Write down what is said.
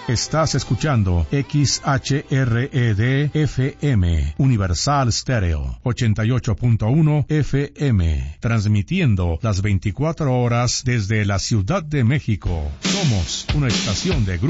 Estás escuchando XHRED-FM, Universal Stereo, 88.1 FM, transmitiendo las 24 horas desde la Ciudad de México. Somos una estación de grupo.